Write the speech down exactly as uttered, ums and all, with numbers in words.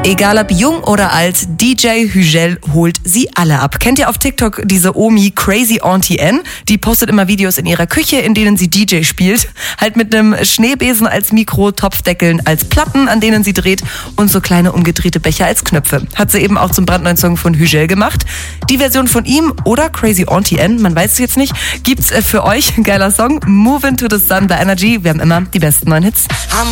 Egal ob jung oder alt, D J Hügel holt sie alle ab. Kennt ihr auf TikTok diese Omi Crazy Auntie N? Die postet immer Videos in ihrer Küche, in denen sie D J spielt. Halt mit einem Schneebesen als Mikro, Topfdeckeln als Platten, an denen sie dreht und so kleine umgedrehte Becher als Knöpfe. Hat sie eben auch zum brandneuen Song von Hügel gemacht. Die Version von ihm oder Crazy Auntie N, man weiß es jetzt nicht, gibt's für euch. Ein geiler Song. Move into the Sun bei Energy. Wir haben immer die besten neuen Hits.